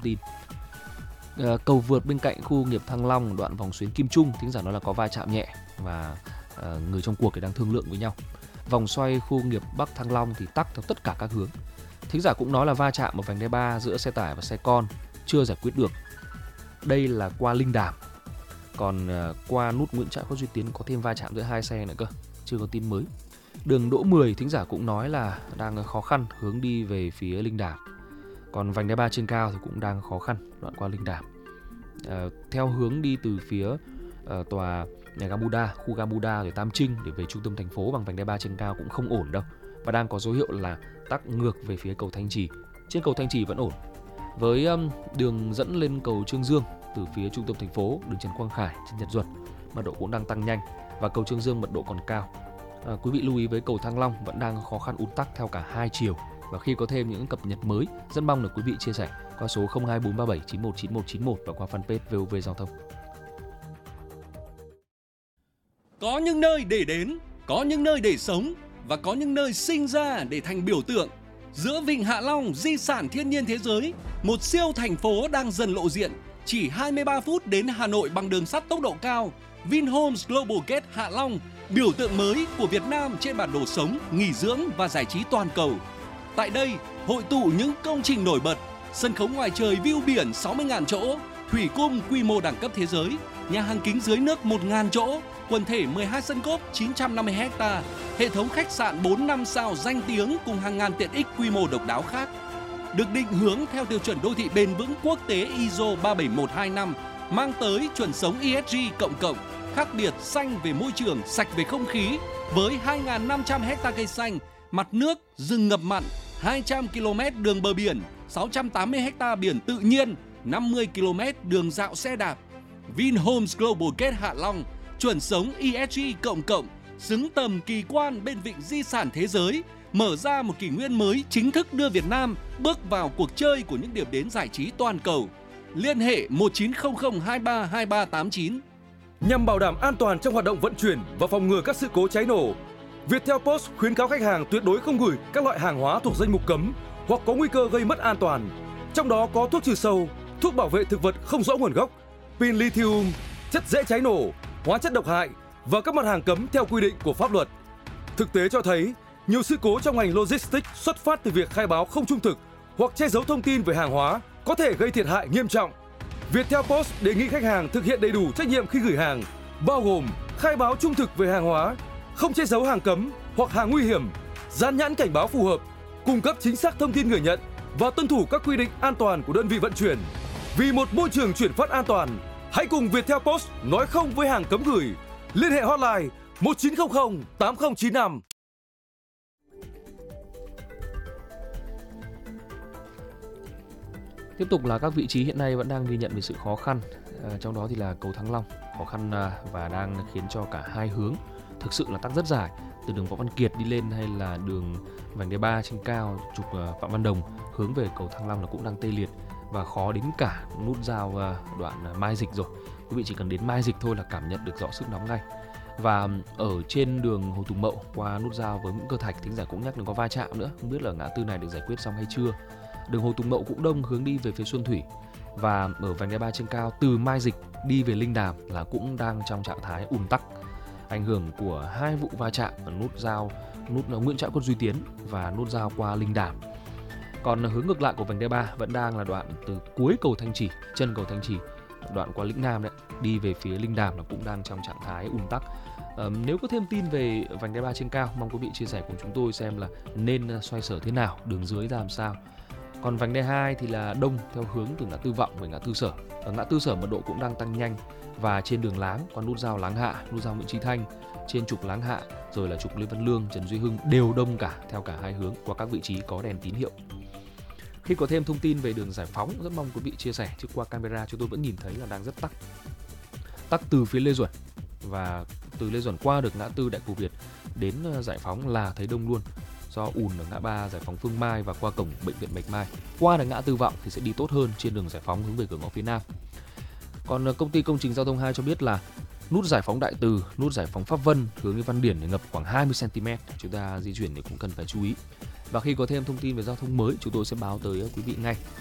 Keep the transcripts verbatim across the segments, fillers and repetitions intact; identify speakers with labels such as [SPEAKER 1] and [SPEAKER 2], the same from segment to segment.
[SPEAKER 1] tin. À, cầu vượt bên cạnh khu công nghiệp Thăng Long đoạn vòng xuyến Kim Trung, thính giả nói là có va chạm nhẹ và à, người trong cuộc thì đang thương lượng với nhau. Vòng xoay khu công nghiệp Bắc Thăng Long thì tắc theo tất cả các hướng. Thính giả cũng nói là va chạm ở vành đai ba giữa xe tải và xe con chưa giải quyết được. Đây là qua Linh Đàm. Còn uh, qua nút Nguyễn Trãi Khuất Duy Tiến có thêm va chạm giữa hai xe nữa cơ, chưa có tin mới. Đường Đỗ mười, thính giả cũng nói là đang khó khăn hướng đi về phía Linh Đàm. Còn vành đai ba trên cao thì cũng đang khó khăn đoạn qua Linh Đàm. Uh, theo hướng đi từ phía uh, tòa nhà ga Buda, khu ga Buda rồi Tam Trinh để về trung tâm thành phố bằng vành đai ba trên cao cũng không ổn đâu. Và đang có dấu hiệu là tắc ngược về phía cầu Thanh Trì. Trên cầu Thanh Trì vẫn ổn. Với um, đường dẫn lên cầu Trương Dương từ phía trung tâm thành phố, đường Trần Quang Khải, Trần Nhật Duật, mật độ cũng đang tăng nhanh và cầu Trương Dương mật độ còn cao. À, quý vị lưu ý với cầu Thăng Long vẫn đang khó khăn ùn tắc theo cả hai chiều. Và khi có thêm những cập nhật mới, rất mong được quý vị chia sẻ qua số không hai bốn ba bảy chín một chín một chín một và qua fanpage vê o vê Giao thông.
[SPEAKER 2] Có những nơi để đến, có những nơi để sống và có những nơi sinh ra để thành biểu tượng. Giữa Vịnh Hạ Long, di sản thiên nhiên thế giới, một siêu thành phố đang dần lộ diện. Chỉ hai mươi ba phút đến Hà Nội bằng đường sắt tốc độ cao, Vinhomes Global Gate Hạ Long, biểu tượng mới của Việt Nam trên bản đồ sống, nghỉ dưỡng và giải trí toàn cầu. Tại đây, hội tụ những công trình nổi bật, sân khấu ngoài trời view biển sáu mươi nghìn chỗ, thủy cung quy mô đẳng cấp thế giới, nhà hàng kính dưới nước một nghìn chỗ, quần thể mười hai sân golf chín trăm năm mươi héc ta, hệ thống khách sạn bốn năm sao danh tiếng cùng hàng ngàn tiện ích quy mô độc đáo khác. Được định hướng theo tiêu chuẩn đô thị bền vững quốc tế i ét o ba bảy một hai năm, mang tới chuẩn sống e ét giê cộng cộng, khác biệt xanh về môi trường, sạch về không khí, với hai nghìn năm trăm héc ta cây xanh, mặt nước, rừng ngập mặn, hai trăm ki lô mét đường bờ biển, sáu trăm tám mươi héc ta biển tự nhiên, năm mươi ki lô mét đường dạo xe đạp. Vinhomes Global Gate Hạ Long, chuẩn sống e ét giê cộng cộng, xứng tầm kỳ quan bên vịnh di sản thế giới, mở ra một kỷ nguyên mới chính thức đưa Việt Nam bước vào cuộc chơi của những điểm đến giải trí toàn cầu. Liên hệ một chín không không hai ba hai ba tám chín.
[SPEAKER 3] Nhằm bảo đảm an toàn trong hoạt động vận chuyển và phòng ngừa các sự cố cháy nổ, Viettel Post khuyến cáo khách hàng tuyệt đối không gửi các loại hàng hóa thuộc danh mục cấm hoặc có nguy cơ gây mất an toàn. Trong đó có thuốc trừ sâu, thuốc bảo vệ thực vật không rõ nguồn gốc, pin lithium, chất dễ cháy nổ, hóa chất độc hại và các mặt hàng cấm theo quy định của pháp luật. Thực tế cho thấy, nhiều sự cố trong ngành logistics xuất phát từ việc khai báo không trung thực hoặc che giấu thông tin về hàng hóa có thể gây thiệt hại nghiêm trọng. Viettel Post đề nghị khách hàng thực hiện đầy đủ trách nhiệm khi gửi hàng, bao gồm khai báo trung thực về hàng hóa, không che giấu hàng cấm hoặc hàng nguy hiểm, dán nhãn cảnh báo phù hợp, cung cấp chính xác thông tin người nhận và tuân thủ các quy định an toàn của đơn vị vận chuyển. Vì một môi trường chuyển phát an toàn, hãy cùng Viettel Post nói không với hàng cấm gửi. Liên hệ hotline một chín không không tám không chín năm.
[SPEAKER 1] Tiếp tục là các vị trí hiện nay vẫn đang ghi nhận về sự khó khăn, à, trong đó thì là cầu Thăng Long khó khăn à, và đang khiến cho cả hai hướng thực sự là tắc rất dài, từ đường Võ Văn Kiệt đi lên hay là đường vành đai ba trên cao trục uh, Phạm Văn Đồng hướng về cầu Thăng Long là cũng đang tê liệt và khó đến cả nút giao uh, đoạn uh, Mai Dịch rồi. Quý vị chỉ cần đến Mai Dịch thôi là cảm nhận được rõ sức nóng ngay. Và ở trên đường Hồ Tùng Mậu qua nút giao với Nguyễn Cơ Thạch, thính giả cũng nhắc đừng có va chạm nữa, không biết là ngã tư này được giải quyết xong hay chưa. Đường Hồ Tùng Mậu cũng đông hướng đi về phía Xuân Thủy, và ở vành đai ba trên cao từ Mai Dịch đi về Linh Đàm là cũng đang trong trạng thái ùn tắc, ảnh hưởng của hai vụ va chạm ở nút giao nút Nguyễn Trãi Khuất Duy Tiến và nút giao qua Linh Đàm. Còn hướng ngược lại của vành đai ba vẫn đang là đoạn từ cuối cầu Thanh Trì, chân cầu Thanh Trì, đoạn qua Lĩnh Nam đấy, đi về phía Linh Đàm là cũng đang trong trạng thái ùn tắc. À, nếu có thêm tin về vành đai ba trên cao, mong quý vị chia sẻ cùng chúng tôi xem là nên xoay sở thế nào, đường dưới ra làm sao. Còn vành đai hai thì là đông theo hướng từ ngã tư Vọng về ngã tư Sở. Ở ngã tư Sở mật độ cũng đang tăng nhanh, và trên đường Láng qua nút giao Láng Hạ, nút giao Nguyễn Chí Thanh, trên trục Láng Hạ rồi là trục Lê Văn Lương, Trần Duy Hưng đều đông cả theo cả hai hướng qua các vị trí có đèn tín hiệu. Khi có thêm thông tin về đường Giải Phóng, rất mong quý vị chia sẻ, chứ qua camera chúng tôi vẫn nhìn thấy là đang rất tắc. Tắc từ phía Lê Duẩn, và từ Lê Duẩn qua được ngã tư Đại Cổ Việt đến Giải Phóng là thấy đông luôn, do ùn ở ngã ba Giải Phóng Phương Mai và qua cổng bệnh viện Bạch Mai. Qua được ngã tư Vọng thì sẽ đi tốt hơn trên đường Giải Phóng hướng về cửa ngõ phía Nam. Còn công ty công trình giao thông hai cho biết là nút Giải Phóng Đại Từ, nút Giải Phóng Pháp Vân hướng đi Văn Điển để ngập khoảng hai mươi xăng-ti-mét, chúng ta di chuyển thì cũng cần phải chú ý. Và khi có thêm thông tin về giao thông mới, chúng tôi sẽ báo tới quý vị ngay.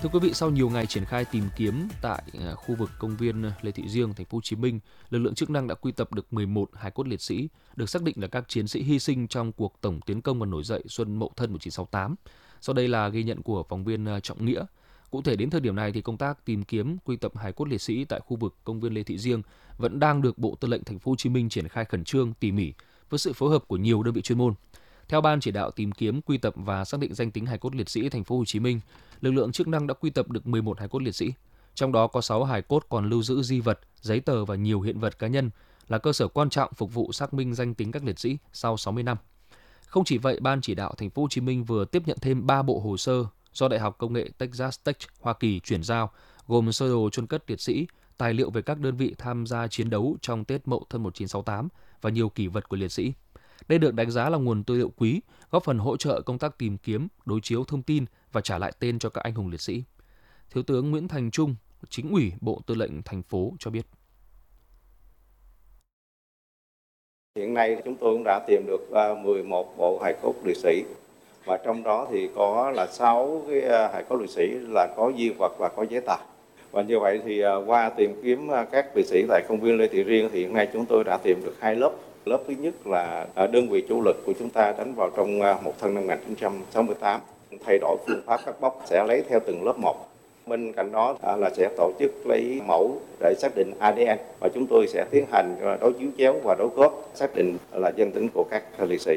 [SPEAKER 1] Thưa quý vị, sau nhiều ngày triển khai tìm kiếm tại khu vực công viên Lê Thị Riêng, thành phố Hồ Chí Minh, lực lượng chức năng đã quy tập được mười một hài cốt liệt sĩ, được xác định là các chiến sĩ hy sinh trong cuộc tổng tiến công và nổi dậy Xuân Mậu Thân một nghìn chín trăm sáu mươi tám. Sau đây là ghi nhận của phóng viên Trọng Nghĩa. Cụ thể đến thời điểm này thì công tác tìm kiếm quy tập hài cốt liệt sĩ tại khu vực công viên Lê Thị Riêng vẫn đang được Bộ Tư lệnh thành phố Hồ Chí Minh triển khai khẩn trương, tỉ mỉ với sự phối hợp của nhiều đơn vị chuyên môn. Theo Ban chỉ đạo tìm kiếm, quy tập và xác định danh tính hài cốt liệt sĩ thành phố Hồ Chí Minh, lực lượng chức năng đã quy tập được mười một hài cốt liệt sĩ. Trong đó có sáu hài cốt còn lưu giữ di vật, giấy tờ và nhiều hiện vật cá nhân, là cơ sở quan trọng phục vụ xác minh danh tính các liệt sĩ sau sáu mươi năm. Không chỉ vậy, Ban chỉ đạo thành phố Hồ Chí Minh vừa tiếp nhận thêm ba bộ hồ sơ do Đại học Công nghệ Texas Tech Hoa Kỳ chuyển giao, gồm sơ đồ chôn cất liệt sĩ, tài liệu về các đơn vị tham gia chiến đấu trong Tết Mậu Thân một nghìn chín trăm sáu mươi tám và nhiều kỷ vật của liệt sĩ. Đây được đánh giá là nguồn tư liệu quý, góp phần hỗ trợ công tác tìm kiếm, đối chiếu thông tin và trả lại tên cho các anh hùng liệt sĩ. Thiếu tướng Nguyễn Thành Trung, Chính ủy Bộ Tư lệnh thành phố cho biết.
[SPEAKER 4] Hiện nay chúng tôi cũng đã tìm được mười một bộ hài cốt liệt sĩ, và trong đó thì có là sáu cái hài cốt liệt sĩ là có di vật và có giấy tờ. Và như vậy thì qua tìm kiếm các liệt sĩ tại công viên Lê Thị Riêng thì hiện nay chúng tôi đã tìm được hai lớp. Lớp thứ nhất là đơn vị chủ lực của chúng ta đánh vào trong Mậu Thân năm một nghìn chín trăm sáu mươi tám, thay đổi phương pháp cắt bóc sẽ lấy theo từng lớp một. Bên cạnh đó là sẽ tổ chức lấy mẫu để xác định a đê en, và chúng tôi sẽ tiến hành đối chiếu chéo và đối khớp xác định là danh tính của các liệt sĩ.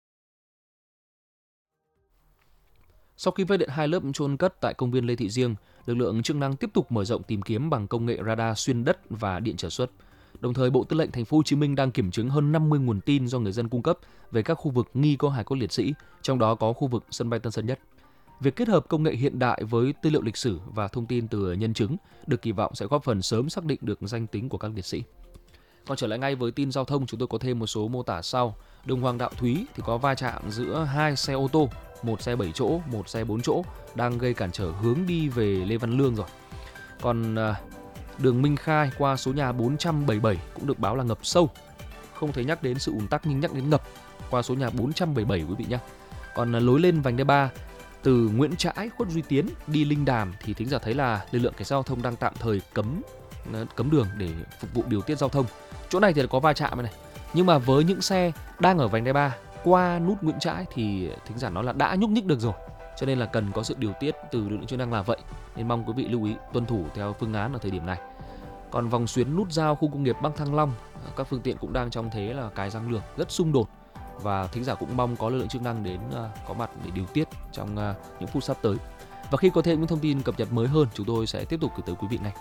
[SPEAKER 1] Sau khi phát hiện hai lớp chôn cất tại công viên Lê Thị Riêng, lực lượng chức năng tiếp tục mở rộng tìm kiếm bằng công nghệ radar xuyên đất và điện trở suất. Đồng thời, Bộ Tư lệnh thành phố Hồ Chí Minh đang kiểm chứng hơn năm mươi nguồn tin do người dân cung cấp về các khu vực nghi có hài cốt liệt sĩ, trong đó có khu vực sân bay Tân Sơn Nhất. Việc kết hợp công nghệ hiện đại với tư liệu lịch sử và thông tin từ nhân chứng được kỳ vọng sẽ góp phần sớm xác định được danh tính của các liệt sĩ. Còn trở lại ngay với tin giao thông, chúng tôi có thêm một số mô tả sau. Đường Hoàng Đạo Thúy thì có va chạm giữa hai xe ô tô, một xe bảy chỗ, một xe bốn chỗ đang gây cản trở hướng đi về Lê Văn Lương rồi. Còn đường Minh Khai qua số nhà bốn trăm bảy mươi bảy cũng được báo là ngập sâu. Không thấy nhắc đến sự ùn tắc nhưng nhắc đến ngập qua số nhà bốn trăm bảy mươi bảy quý vị nhé. Còn lối lên vành đai ba từ Nguyễn Trãi, Khuất Duy Tiến đi Linh Đàm thì thính giả thấy là lực lượng cảnh sát giao thông đang tạm thời cấm cấm đường để phục vụ điều tiết giao thông. Chỗ này thì có va chạm này. Nhưng mà với những xe đang ở vành đai ba qua nút Nguyễn Trãi thì thính giả nói là đã nhúc nhích được rồi. Cho nên là cần có sự điều tiết từ lực lượng chức năng là vậy. Nên mong quý vị lưu ý tuân thủ theo phương án ở thời điểm này. Còn vòng xuyến nút giao khu công nghiệp Bắc Thăng Long, các phương tiện cũng đang trong thế là cài răng lược, rất xung đột. Và thính giả cũng mong có lực lượng chức năng đến uh, có mặt để điều tiết trong uh, những phút sắp tới. Và khi có thêm những thông tin cập nhật mới hơn, chúng tôi sẽ tiếp tục gửi tới quý vị ngay.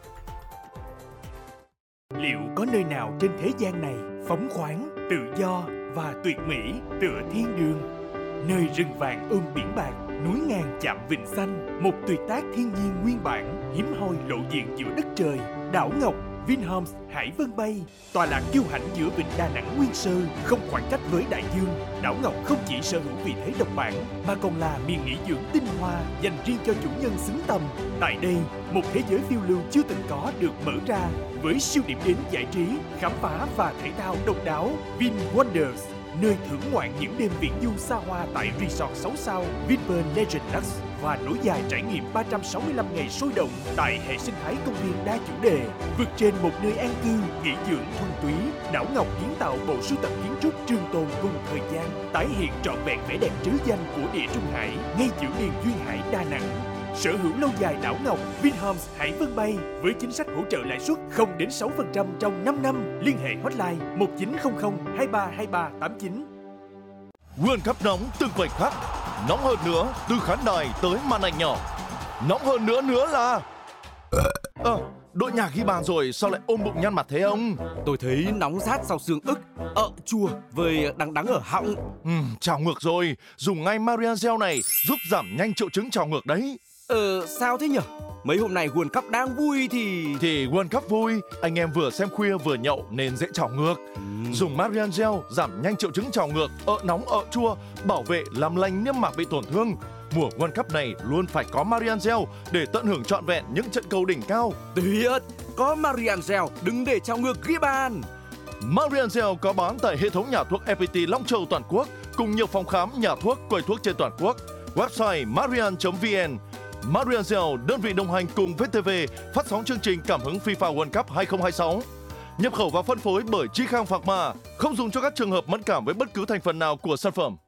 [SPEAKER 5] Liệu có nơi nào trên thế gian này phóng khoáng, tự do và tuyệt mỹ tựa thiên đường? Nơi rừng vàng ôm biển bạc, núi ngàn chạm vịnh xanh, một tuyệt tác thiên nhiên nguyên bản, hiếm hoi lộ diện giữa đất trời. Đảo Ngọc Vinhomes Hải Vân Bay, tọa lạc kiêu hãnh giữa vịnh Đà Nẵng nguyên sơ, không khoảng cách với đại dương. Đảo Ngọc không chỉ sở hữu vị thế độc bản, mà còn là miền nghỉ dưỡng tinh hoa dành riêng cho chủ nhân xứng tầm. Tại đây, một thế giới phiêu lưu chưa từng có được mở ra, với siêu điểm đến giải trí, khám phá và thể thao độc đáo. Vin Wonders, nơi thưởng ngoạn những đêm viễn du xa hoa tại resort sáu sao Vinpearl Legend Lux và nối dài trải nghiệm ba trăm sáu mươi lăm ngày sôi động tại hệ sinh thái công viên đa chủ đề. Vượt trên một nơi an cư, nghỉ dưỡng thuần túy, Đảo Ngọc kiến tạo bộ sưu tập kiến trúc trường tồn cùng thời gian, tái hiện trọn vẹn vẻ đẹp trứ danh của địa Trung Hải ngay giữa miền duyên hải Đà Nẵng. Sở hữu lâu dài Đảo Ngọc Vinhomes Hải Vân Bay với chính sách hỗ trợ lãi suất không đến sáu phần trăm trong năm năm. Liên hệ hotline một chín không không hai ba hai ba tám chín.
[SPEAKER 6] World Cup nóng từng khoảnh khắc, nóng hơn nữa từ khán đài tới màn ảnh nhỏ. Nóng hơn nữa nữa là Ờ, à, đội nhà ghi bàn rồi sao lại ôm bụng nhăn mặt thế ông?
[SPEAKER 7] Tôi thấy nóng rát sau xương ức, ợ chua với đắng đắng ở họng.
[SPEAKER 6] Ừ, trào ngược rồi, dùng ngay Marian Gel này giúp giảm nhanh triệu chứng trào ngược đấy.
[SPEAKER 7] Ờ, sao thế nhở? Mấy hôm nay World Cup đang vui thì...
[SPEAKER 6] Thì World Cup vui, anh em vừa xem khuya vừa nhậu nên dễ trào ngược. Ừ. Dùng Marian Gel giảm nhanh triệu chứng trào ngược, ợ nóng ợ chua, bảo vệ làm lành niêm mạc bị tổn thương. Mùa World Cup này luôn phải có Marian Gel để tận hưởng trọn vẹn những trận cầu đỉnh cao.
[SPEAKER 7] Tuyệt, có Marian Gel đừng để trào ngược ghi bàn.
[SPEAKER 6] Marian Gel có bán tại hệ thống nhà thuốc ép pê tê Long Châu toàn quốc cùng nhiều phòng khám, nhà thuốc, quầy thuốc trên toàn quốc. Website marian chấm vn. Marianzel, đơn vị đồng hành cùng vê tê vê phát sóng chương trình cảm hứng FIFA World Cup hai không hai sáu. Nhập khẩu và phân phối bởi Chi Khang Pharma, không dùng cho các trường hợp mẫn cảm với bất cứ thành phần nào của sản phẩm.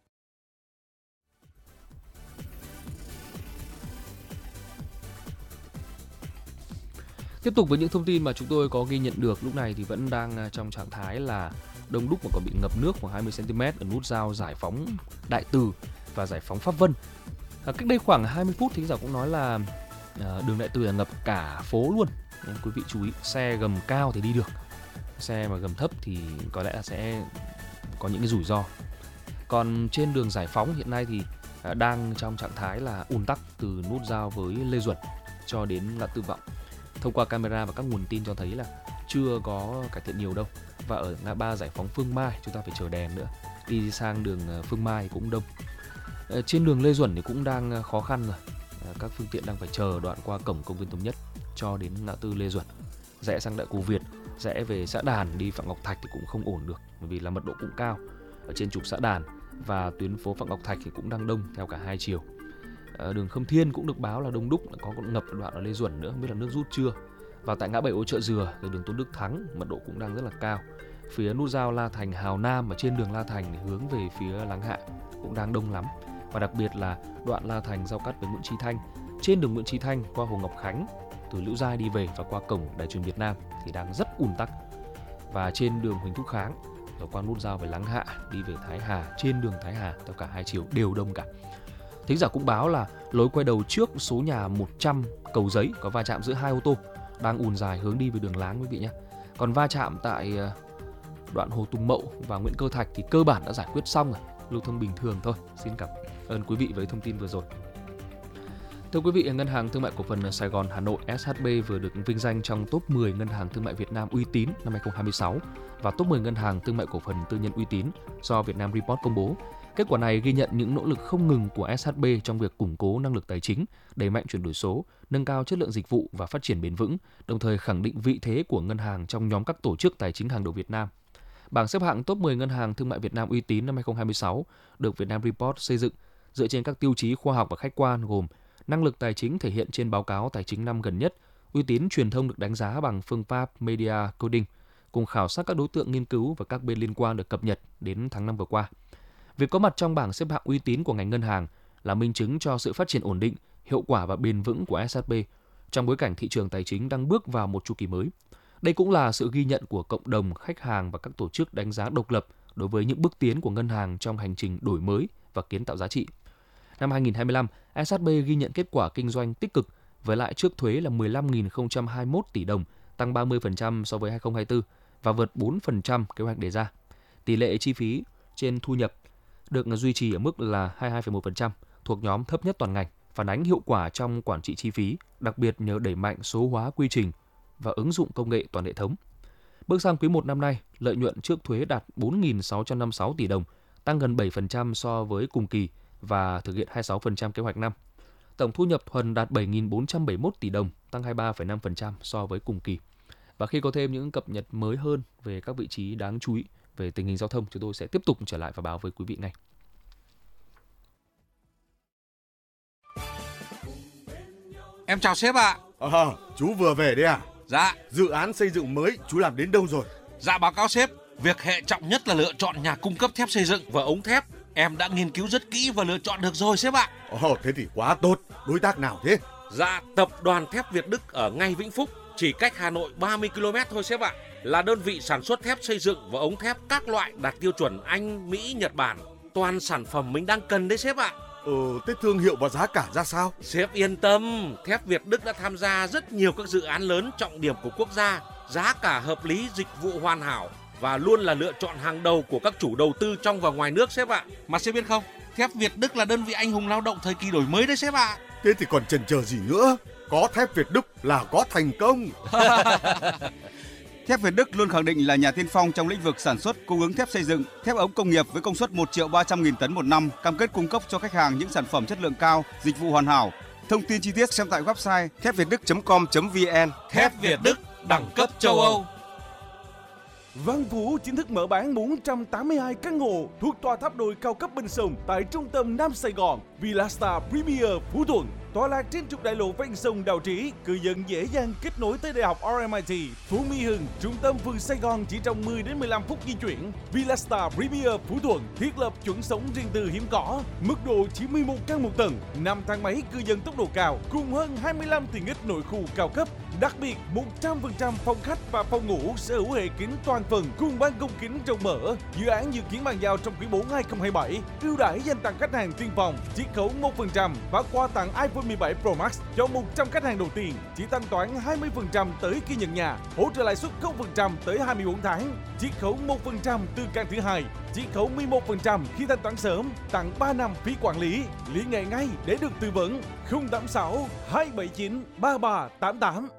[SPEAKER 1] Tiếp tục với những thông tin mà chúng tôi có ghi nhận được lúc này thì vẫn đang trong trạng thái là đông đúc và còn bị ngập nước khoảng hai mươi xăng ti mét ở nút giao giải phóng Đại Từ và giải phóng Pháp Vân. À, cách đây khoảng hai mươi phút thính giả cũng nói là à, đường Đại Từ là ngập cả phố luôn. Nên quý vị chú ý, xe gầm cao thì đi được, xe mà gầm thấp thì có lẽ là sẽ có những cái rủi ro. Còn trên đường giải phóng hiện nay thì à, đang trong trạng thái là ùn tắc từ nút giao với Lê Duẩn cho đến ngã tư Vọng. Thông qua camera và các nguồn tin cho thấy là chưa có cải thiện nhiều đâu. Và ở ngã ba giải phóng Phương Mai chúng ta phải chờ đèn nữa. Đi sang đường Phương Mai cũng đông. Trên đường Lê Duẩn thì cũng đang khó khăn rồi. Các phương tiện đang phải chờ đoạn qua cổng công viên Thống Nhất cho đến ngã tư Lê Duẩn. Rẽ sang Đại Cù Việt, rẽ về xã Đàn đi Phạm Ngọc Thạch thì cũng không ổn được, bởi vì là mật độ cũng cao. Ở trên trục xã Đàn và tuyến phố Phạm Ngọc Thạch thì cũng đang đông theo cả hai chiều. Ở đường Khâm Thiên cũng được báo là đông đúc, có ngập đoạn ở Lê Duẩn nữa, không biết là nước rút chưa. Và tại ngã bảy Ô Chợ Dừa từ đường Tôn Đức Thắng, mật độ cũng đang rất là cao. Phía nút giao La Thành Hào Nam và trên đường La Thành để hướng về phía Láng Hạ cũng đang đông lắm. Và đặc biệt là đoạn La Thành giao cắt với Nguyễn Chí Thanh, trên đường Nguyễn Chí Thanh qua Hồ Ngọc Khánh, từ Liễu Giai đi về và qua cổng Đài truyền Việt Nam thì đang rất ùn tắc. Và trên đường Huỳnh Thúc Kháng rồi qua nút giao với Láng Hạ đi về Thái Hà, trên đường Thái Hà theo cả hai chiều đều đông cả. Thính giả cũng báo là lối quay đầu trước số nhà một trăm Cầu Giấy có va chạm giữa hai ô tô đang ùn dài hướng đi về đường Láng quý vị nhé. Còn va chạm tại đoạn Hồ Tùng Mậu và Nguyễn Cơ Thạch thì cơ bản đã giải quyết xong rồi, lưu thông bình thường thôi. Xin cảm ơn quý vị với thông tin vừa rồi. Thưa quý vị, Ngân hàng Thương mại Cổ phần Sài Gòn Hà Nội ét hát bê vừa được vinh danh trong top mười ngân hàng thương mại Việt Nam uy tín năm hai không hai sáu và top mười ngân hàng thương mại cổ phần tư nhân uy tín do Vietnam Report công bố. Kết quả này ghi nhận những nỗ lực không ngừng của ét hát bê trong việc củng cố năng lực tài chính, đẩy mạnh chuyển đổi số, nâng cao chất lượng dịch vụ và phát triển bền vững, đồng thời khẳng định vị thế của ngân hàng trong nhóm các tổ chức tài chính hàng đầu Việt Nam. Bảng xếp hạng top mười ngân hàng thương mại Việt Nam uy tín năm hai không hai sáu được Vietnam Report xây dựng dựa trên các tiêu chí khoa học và khách quan gồm năng lực tài chính thể hiện trên báo cáo tài chính năm gần nhất, uy tín truyền thông được đánh giá bằng phương pháp Media Coding, cùng khảo sát các đối tượng nghiên cứu và các bên liên quan được cập nhật đến tháng năm vừa qua. Việc có mặt trong bảng xếp hạng uy tín của ngành ngân hàng là minh chứng cho sự phát triển ổn định, hiệu quả và bền vững của ét hát bê trong bối cảnh thị trường tài chính đang bước vào một chu kỳ mới. Đây cũng là sự ghi nhận của cộng đồng, khách hàng và các tổ chức đánh giá độc lập đối với những bước tiến của ngân hàng trong hành trình đổi mới và kiến tạo giá trị. Năm hai không hai lăm, ét hát bê ghi nhận kết quả kinh doanh tích cực với lãi trước thuế là mười lăm nghìn không trăm hai mươi mốt tỷ đồng, tăng ba mươi phần trăm so với hai không hai tư và vượt bốn phần trăm kế hoạch đề ra. Tỷ lệ chi phí trên thu nhập được duy trì ở mức là hai mươi hai phẩy một phần trăm, thuộc nhóm thấp nhất toàn ngành, phản ánh hiệu quả trong quản trị chi phí, đặc biệt nhờ đẩy mạnh số hóa quy trình và ứng dụng công nghệ toàn hệ thống. Bước sang quý một năm nay, lợi nhuận trước thuế đạt bốn nghìn sáu trăm năm mươi sáu tỷ đồng, tăng gần bảy phần trăm so với cùng kỳ và thực hiện hai mươi sáu phần trăm kế hoạch năm. Tổng thu nhập thuần đạt bảy nghìn bốn trăm bảy mươi mốt tỷ đồng, tăng hai mươi ba phẩy năm phần trăm so với cùng kỳ. Và khi có thêm những cập nhật mới hơn về các vị trí đáng chú ý về tình hình giao thông, chúng tôi sẽ tiếp tục trở lại và báo với quý vị ngay.
[SPEAKER 8] Em chào sếp ạ.
[SPEAKER 9] À, chú vừa về đấy à?
[SPEAKER 8] Dạ.
[SPEAKER 9] Dự án xây dựng mới chú làm đến đâu rồi?
[SPEAKER 8] Dạ báo cáo sếp, việc hệ trọng nhất là lựa chọn nhà cung cấp thép xây dựng và ống thép. Em đã nghiên cứu rất kỹ và lựa chọn được rồi sếp ạ.
[SPEAKER 9] Ồ, thế thì quá tốt. Đối tác nào thế?
[SPEAKER 8] Dạ, tập đoàn thép Việt Đức ở ngay Vĩnh Phúc, chỉ cách Hà Nội ba mươi ki lô mét thôi sếp ạ. Là đơn vị sản xuất thép xây dựng và ống thép các loại đạt tiêu chuẩn Anh, Mỹ, Nhật Bản. Toàn sản phẩm mình đang cần đấy sếp ạ.
[SPEAKER 9] Ừ, thế thương hiệu và giá cả ra sao?
[SPEAKER 8] Sếp yên tâm, thép Việt Đức đã tham gia rất nhiều các dự án lớn trọng điểm của quốc gia. Giá cả hợp lý, dịch vụ hoàn hảo và luôn là lựa chọn hàng đầu của các chủ đầu tư trong và ngoài nước sếp ạ. Mà sếp biết không, thép Việt Đức là đơn vị anh hùng lao động thời kỳ đổi mới đấy sếp ạ.
[SPEAKER 9] Thế thì còn chần chờ gì nữa? Có thép Việt Đức là có thành công.
[SPEAKER 10] Thép Việt Đức luôn khẳng định là nhà tiên phong trong lĩnh vực sản xuất, cung ứng thép xây dựng, thép ống công nghiệp với công suất một triệu ba trăm nghìn tấn một năm, cam kết cung cấp cho khách hàng những sản phẩm chất lượng cao, dịch vụ hoàn hảo. Thông tin chi tiết xem tại website thép việt đức chấm com chấm vn.
[SPEAKER 8] Thép Việt Đức, đẳng cấp châu Âu.
[SPEAKER 5] Văn Vũ chính thức mở bán bốn trăm tám mươi hai căn hộ thuộc tòa tháp đôi cao cấp bên sông tại trung tâm Nam Sài Gòn, Villa Star Premier Phú Thuận.
[SPEAKER 3] Tọa lạc trên trục đại lộ ven sông Đào Trì, cư dân dễ dàng kết nối tới Đại học rờ em i tê, Phú Mỹ Hưng, trung tâm phường Sài Gòn chỉ trong mười đến mười lăm phút di chuyển. Villastar Premier Phú Thuận thiết lập chuẩn sống riêng tư hiếm có, mức độ chỉ mười một căn một tầng, năm thang máy cư dân tốc độ cao, cùng hơn hai mươi lăm tiện ích nội khu cao cấp. Đặc biệt, một trăm phần trăm phòng khách và phòng ngủ sở hữu hệ kính toàn phần cùng ban công kính rộng mở. Dự án dự kiến bàn giao trong quý bốn hai không hai bảy. Ưu đãi dành tặng khách hàng tiên phòng, chiết khấu một phần trăm và quà tặng iPhone mười bảy Pro Max cho một trăm khách hàng đầu tiên. Chỉ thanh toán hai mươi phần trăm tới khi nhận nhà, hỗ trợ lãi suất không phần trăm tới hai mươi bốn tháng, chiết khấu một phần trăm từ căn thứ hai, chiết khấu mười một phần trăm khi thanh toán sớm, tặng ba năm phí quản lý. Liên hệ ngay để được tư vấn. không tám sáu hai bảy chín ba ba tám tám.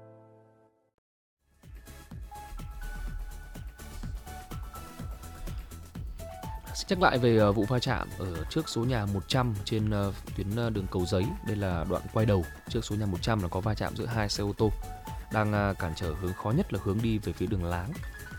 [SPEAKER 1] Xin nhắc lại về vụ va chạm ở trước số nhà một trăm trên tuyến đường Cầu Giấy. Đây là đoạn quay đầu trước số nhà một trăm là có va chạm giữa hai xe ô tô đang cản trở hướng khó nhất là hướng đi về phía đường Láng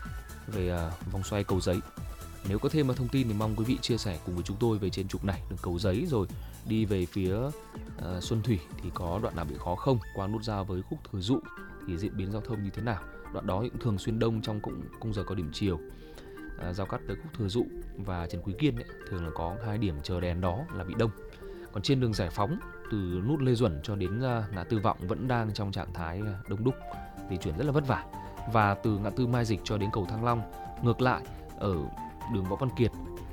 [SPEAKER 1] về vòng xoay Cầu Giấy. Nếu có thêm thông tin thì mong quý vị chia sẻ cùng với chúng tôi về trên trục này, đường Cầu Giấy rồi đi về phía uh, Xuân Thủy thì có đoạn nào bị khó không? Qua nút giao với khúc Thừa Dụ thì diễn biến giao thông như thế nào? Đoạn đó cũng thường xuyên đông trong cũng khung giờ có điểm chiều. Uh, giao cắt tới khúc Thừa Dụ và Trần Quý Kiên ấy, thường là có hai điểm chờ đèn đó là bị đông. Còn trên đường Giải Phóng từ nút Lê Duẩn cho đến uh, ngã tư Vọng vẫn đang trong trạng thái uh, đông đúc, di chuyển rất là vất vả. Và từ ngã tư Mai Dịch cho đến cầu Thăng Long ngược lại ở đường Võ Văn Kiệt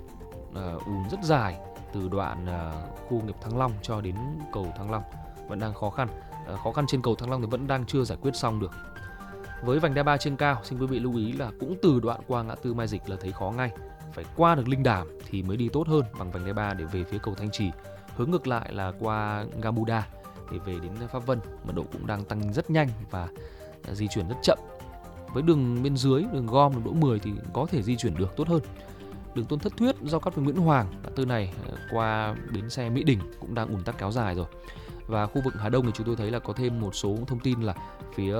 [SPEAKER 1] uh, ùn rất dài từ đoạn uh, khu nghiệp Thăng Long cho đến cầu Thăng Long vẫn đang khó khăn. Uh, khó khăn trên cầu Thăng Long thì vẫn đang chưa giải quyết xong được. Với vành đai ba trên cao, xin quý vị lưu ý là cũng từ đoạn qua ngã tư Mai Dịch là thấy khó ngay. Phải qua được Linh Đàm thì mới đi tốt hơn bằng vành đai ba để về phía cầu Thanh Trì. Hướng ngược lại là qua ga Buda để về đến Pháp Vân, mật độ cũng đang tăng rất nhanh và uh, di chuyển rất chậm. Với đường bên dưới, đường gom, đường Đỗ mười thì có thể di chuyển được tốt hơn. Đường Tôn Thất Thuyết giao cắt với Nguyễn Hoàng, ngã tư này qua bến xe Mỹ Đình cũng đang ùn tắc kéo dài rồi. Và khu vực Hà Đông thì chúng tôi thấy là có thêm một số thông tin là phía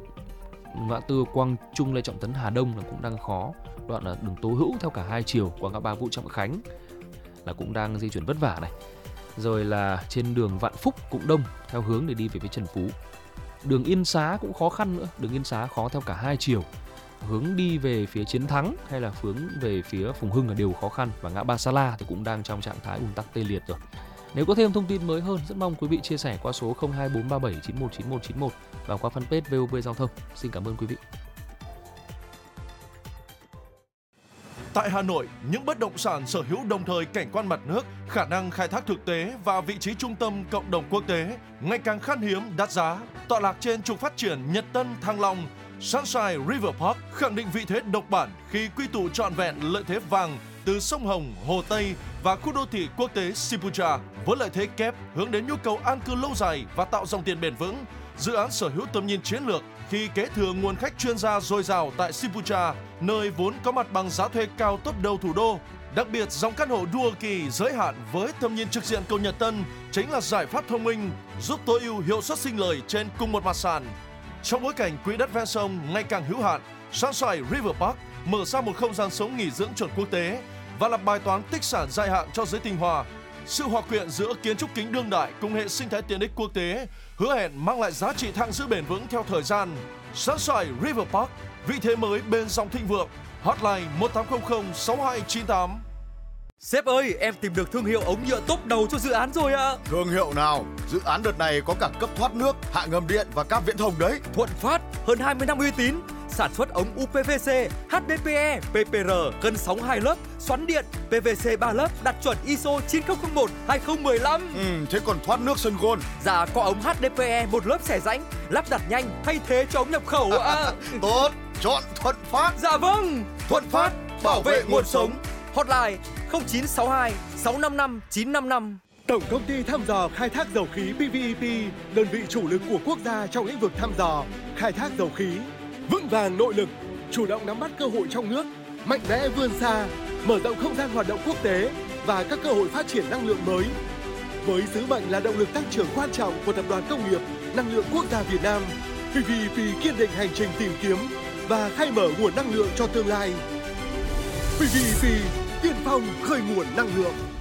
[SPEAKER 1] ngã tư Quang Trung Lê Trọng Tấn Hà Đông là cũng đang khó. Đoạn là đường Tố Hữu theo cả hai chiều qua ngã ba Vũ Trọng Khánh là cũng đang di chuyển vất vả này. Rồi là trên đường Vạn Phúc cũng đông theo hướng để đi về phía Trần Phú. Đường Yên Xá cũng khó khăn nữa, đường Yên Xá khó theo cả hai chiều. Hướng đi về phía Chiến Thắng hay là hướng về phía Phùng Hưng là đều khó khăn. Và ngã ba Sa La thì cũng đang trong trạng thái ùn tắc tê liệt rồi. Nếu có thêm thông tin mới hơn, rất mong quý vị chia sẻ qua số không hai bốn ba bảy chín một chín một chín một và qua fanpage vê o vê Giao thông. Xin cảm ơn quý vị.
[SPEAKER 6] Tại Hà Nội, những bất động sản sở hữu đồng thời cảnh quan mặt nước, khả năng khai thác thực tế và vị trí trung tâm cộng đồng quốc tế ngày càng khan hiếm, đắt giá. Tọa lạc trên trục phát triển Nhật Tân, Thăng Long, Sunshine River Park khẳng định vị thế độc bản khi quy tụ trọn vẹn lợi thế vàng từ sông Hồng, Hồ Tây và khu đô thị quốc tế Sipucha. Với lợi thế kép hướng đến nhu cầu an cư lâu dài và tạo dòng tiền bền vững, dự án sở hữu tầm nhìn chiến lược khi kế thừa nguồn khách chuyên gia dồi dào tại Sipucha, nơi vốn có mặt bằng giá thuê cao top đầu thủ đô. Đặc biệt, dòng căn hộ Dual Kỳ giới hạn với tầm nhìn trực diện cầu Nhật Tân chính là giải pháp thông minh giúp tối ưu hiệu suất sinh lời trên cùng một mặt sàn. Trong bối cảnh quỹ đất ven sông ngày càng hữu hạn, Sunshine River Park mở ra một không gian sống nghỉ dưỡng chuẩn quốc tế và là bài toán tích sản dài hạn cho giới tinh hoa. Sự hòa quyện giữa kiến trúc kính đương đại cùng hệ sinh thái tiện ích quốc tế hứa hẹn mang lại giá trị thặng dư bền vững theo thời gian. Sunshine River Park, vị thế mới bên dòng thịnh vượng. Hotline một tám không không sáu hai chín tám.
[SPEAKER 11] Sếp ơi, em tìm được thương hiệu ống nhựa top đầu cho dự án rồi ạ.
[SPEAKER 9] Thương hiệu nào? Dự án đợt này có cả cấp thoát nước, hạ ngầm điện và cáp viễn thông đấy.
[SPEAKER 11] Thuận Phát, hơn hai mươi năm uy tín. Sản xuất ống u pê vê xê, hát đê pê e, pê pê rờ, cân sóng hai lớp, xoắn điện, pê vê xê ba lớp, đạt chuẩn i ét ô chín không không một hai không một lăm.
[SPEAKER 9] Ừ, thế còn thoát nước sân gôn?
[SPEAKER 11] Dạ, có ống hát đê pê e một lớp xẻ rãnh, lắp đặt nhanh, thay thế cho ống nhập khẩu ạ.
[SPEAKER 9] Tốt, chọn Thuận Phát.
[SPEAKER 11] Dạ vâng, Thuận Phát, bảo vệ nguồn sống. Hotline không chín sáu hai sáu năm năm chín năm năm.
[SPEAKER 12] Tổng công ty thăm dò khai thác dầu khí pê vê e pê, đơn vị chủ lực của quốc gia trong lĩnh vực thăm dò, khai thác dầu khí, vững vàng nội lực, chủ động nắm bắt cơ hội trong nước, mạnh mẽ vươn xa, mở rộng không gian hoạt động quốc tế và các cơ hội phát triển năng lượng mới. Với sứ mệnh là động lực tăng trưởng quan trọng của Tập đoàn Công nghiệp Năng lượng Quốc gia Việt Nam, pê vê e pê kiên định hành trình tìm kiếm và khai mở nguồn năng lượng cho tương lai. pê vê e pê, tiên phong khơi nguồn năng lượng.